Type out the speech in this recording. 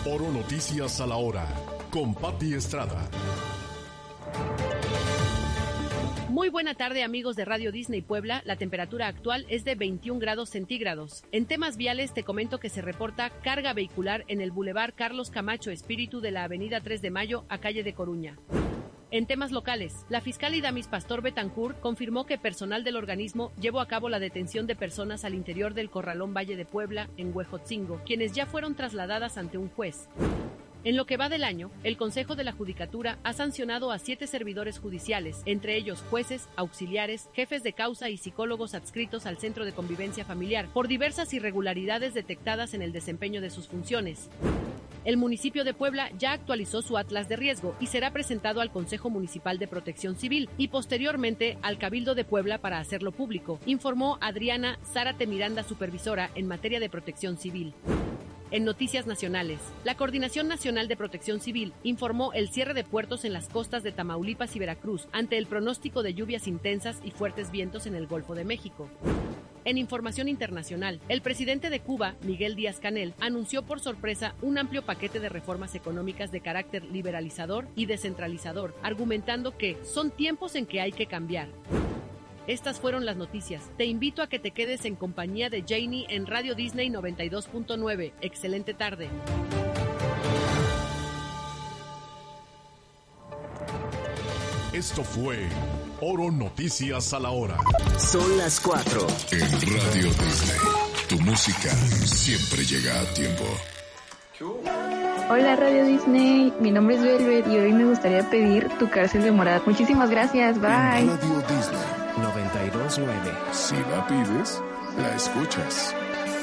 Oro Noticias a la hora, con Pati Estrada. Muy buena tarde, amigos de Radio Disney Puebla. La temperatura actual es de 21 grados centígrados. En temas viales te comento que se reporta carga vehicular en el Boulevard Carlos Camacho Espíritu de la Avenida 3 de Mayo a calle de Coruña. En temas locales, la fiscal Idamis Pastor Betancourt confirmó que personal del organismo llevó a cabo la detención de personas al interior del Corralón Valle de Puebla, en Huejotzingo, quienes ya fueron trasladadas ante un juez. En lo que va del año, el Consejo de la Judicatura ha sancionado a 7 servidores judiciales, entre ellos jueces, auxiliares, jefes de causa y psicólogos adscritos al Centro de Convivencia Familiar, por diversas irregularidades detectadas en el desempeño de sus funciones. El municipio de Puebla ya actualizó su atlas de riesgo y será presentado al Consejo Municipal de Protección Civil y posteriormente al Cabildo de Puebla para hacerlo público, informó Adriana Zárate Miranda, supervisora en materia de protección civil. En noticias nacionales, la Coordinación Nacional de Protección Civil informó el cierre de puertos en las costas de Tamaulipas y Veracruz ante el pronóstico de lluvias intensas y fuertes vientos en el Golfo de México. En información internacional, el presidente de Cuba, Miguel Díaz-Canel, anunció por sorpresa un amplio paquete de reformas económicas de carácter liberalizador y descentralizador, argumentando que son tiempos en que hay que cambiar. Estas fueron las noticias. Te invito a que te quedes en compañía de Janie en Radio Disney 92.9. Excelente tarde. Esto fue Oro Noticias a la hora. Son las 4. En Radio Disney, tu música siempre llega a tiempo. Hola Radio Disney, mi nombre es Velvet y hoy me gustaría pedir Tu Cárcel de Morat. Muchísimas gracias, bye. En Radio Disney 92.9. Si la pides, la escuchas.